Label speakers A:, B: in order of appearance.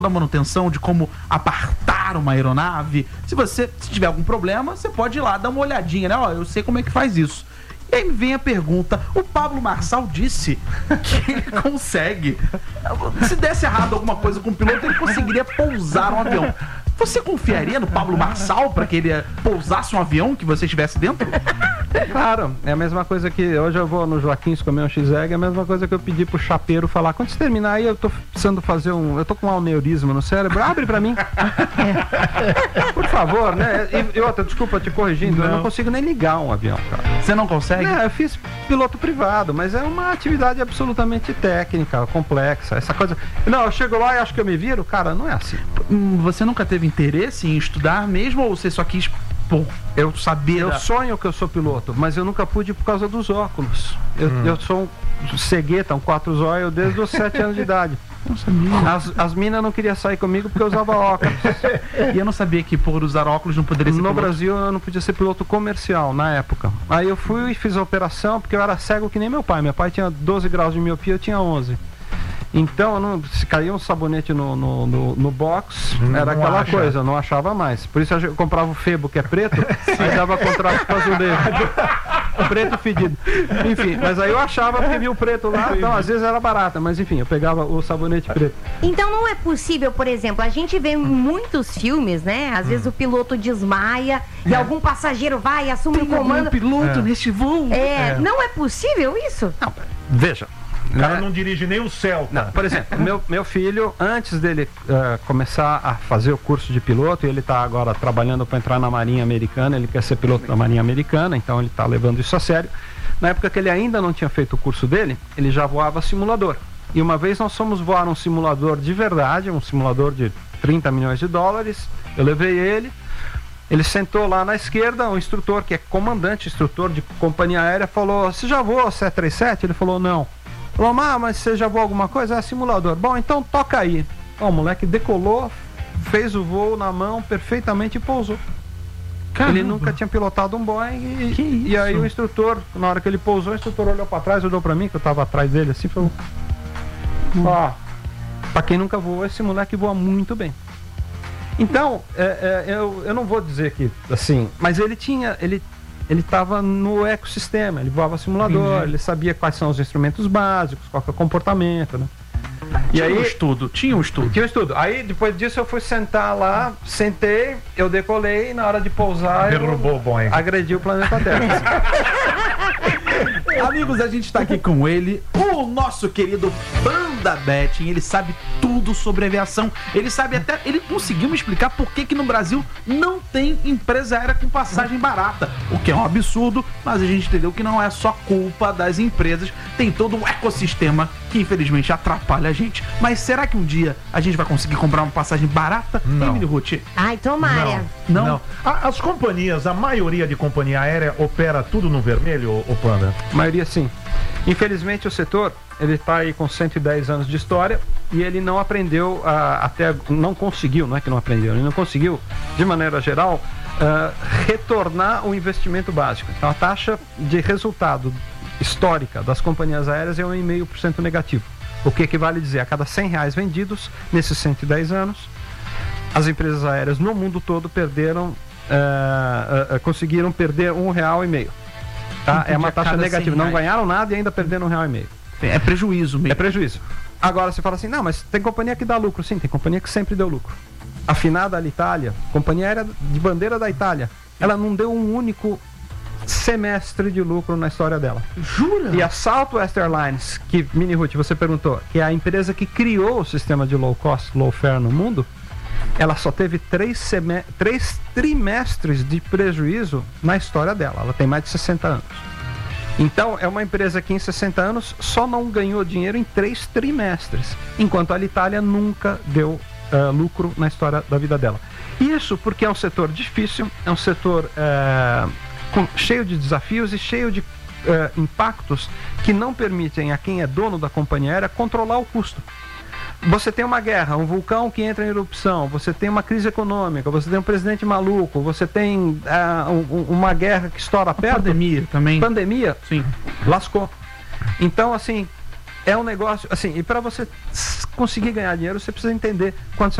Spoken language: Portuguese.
A: da manutenção, de como apartar uma aeronave. Se tiver algum problema, você pode ir lá dar uma olhadinha, né? Ó, eu sei como é que faz isso. E aí vem a pergunta, o Pablo Marçal disse que ele consegue. Se desse errado alguma coisa com o piloto, ele conseguiria pousar um avião. Você confiaria no Pablo Marçal para que ele pousasse um avião que você estivesse dentro?
B: Claro, é a mesma coisa que hoje eu vou no Joaquins comer um X-Egg, é a mesma coisa que eu pedi pro chapeiro falar, quando você terminar aí eu tô precisando fazer eu tô com um aneurisma no cérebro, abre pra mim. Por favor, né? E outra, desculpa te corrigindo, eu não consigo nem ligar um avião, cara.
A: Você não consegue?
B: Eu fiz piloto privado, mas é uma atividade absolutamente técnica, complexa, essa coisa. Não, eu chego lá e acho que eu me viro, cara, não é assim.
A: Você nunca teve interesse em estudar mesmo, ou você só quis... eu sabia.
B: Eu sonho que eu sou piloto, mas eu nunca pude por causa dos óculos. Eu sou um cegueta, um 4 zóio desde os 7 anos de idade.
A: Não sabia.
B: As minas não queriam sair comigo porque eu usava óculos.
A: E eu não sabia que por usar óculos não poderia ser
B: no
A: piloto.
B: Brasil eu não podia ser piloto comercial na época. Aí eu fui e fiz a operação porque eu era cego que nem meu pai. Meu pai tinha 12 graus de miopia, eu tinha 11. Então, se caía um sabonete no box, era aquela coisa, eu não achava mais. Por isso eu comprava o Febo, que é preto, aí dava contraste com azulejo. Preto fedido. Enfim, mas aí eu achava porque via o preto lá, então às vezes era barata, mas enfim, eu pegava o sabonete preto.
C: Então não é possível, por exemplo, a gente vê em muitos filmes, né? Às vezes o piloto desmaia e algum passageiro vai e assume o comando.
A: Um piloto neste voo.
C: Não é possível isso?
B: Não, veja.
D: O cara não dirige nem o céu.
B: Não, por exemplo, meu filho, antes dele começar a fazer o curso de piloto, ele está agora trabalhando para entrar na Marinha Americana, ele quer ser piloto da Marinha Americana, então ele está levando isso a sério. Na época que ele ainda não tinha feito o curso dele, ele já voava simulador. E uma vez nós fomos voar um simulador de verdade, um simulador de 30 milhões de dólares, eu levei ele sentou lá na esquerda, o instrutor, que é comandante, instrutor de companhia aérea, falou, você já voou 737? Ele falou, não. Falou, mas você já voou alguma coisa? É simulador. Bom, então toca aí. O moleque decolou, fez o voo na mão perfeitamente e pousou. Caramba. Ele nunca tinha pilotado um Boeing e aí o instrutor, na hora que ele pousou, o instrutor olhou pra trás, olhou pra mim, que eu tava atrás dele assim, falou, pra quem nunca voou, esse moleque voa muito bem. Então, eu não vou dizer que, assim, mas ele estava no ecossistema, ele voava simulador, ele sabia quais são os instrumentos básicos, qual que é o comportamento, né?
A: Tinha um estudo.
B: Tinha um estudo. Aí, depois disso, eu fui sentar lá, sentei, eu decolei, e na hora de pousar,
D: derrubou o Boeing.
B: Agredi o planeta Terra.
A: Amigos, a gente está aqui com ele, o nosso querido Panda Betting. Ele sabe tudo sobre aviação. Ele sabe até, ele conseguiu me explicar por que no Brasil não tem empresa aérea com passagem barata, o que é um absurdo, mas a gente entendeu que não é só culpa das empresas, tem todo um ecossistema que infelizmente atrapalha a gente. Mas será que um dia a gente vai conseguir comprar uma passagem barata?
D: Não.
A: Emily Ruth?
C: Ai, tomara.
A: Não.
D: As companhias, a maioria de companhia aérea opera tudo no vermelho, o Panda?
B: A maioria sim. Infelizmente o setor, ele está aí com 110 anos de história e ele não aprendeu, não conseguiu, não é que não aprendeu, ele não conseguiu, de maneira geral, retornar o investimento básico. Então a taxa de resultado histórica das companhias aéreas é 1,5% negativo. O que equivale a dizer, a cada R$100 vendidos, nesses 110 anos, as empresas aéreas no mundo todo conseguiram perder R$1,5. Tá? É uma taxa negativa. Não ganharam nada e ainda perderam R$1,5.
A: É prejuízo mesmo.
B: É prejuízo. Agora você fala assim, não, mas tem companhia que dá lucro. Sim, tem companhia que sempre deu lucro. A finada Alitalia, companhia aérea de bandeira da Itália, ela não deu um único semestre de lucro na história dela.
A: Jura?
B: E a Southwest Airlines, que, Mini Ruth, você perguntou, que é a empresa que criou o sistema de low cost, low fare no mundo, ela só teve 3 trimestres de prejuízo na história dela. Ela tem mais de 60 anos. Então, é uma empresa que em 60 anos só não ganhou dinheiro em 3 trimestres, enquanto a Alitalia nunca deu lucro na história da vida dela. Isso porque é um setor difícil, é um setor cheio de desafios e cheio de impactos que não permitem a quem é dono da companhia aérea controlar o custo. Você tem uma guerra, um vulcão que entra em erupção, você tem uma crise econômica, você tem um presidente maluco, você tem uma guerra que estoura perto.
A: Pandemia também.
B: Pandemia?
A: Sim.
B: Lascou. Então, assim, é um negócio, assim, e para você conseguir ganhar dinheiro, você precisa entender quanto você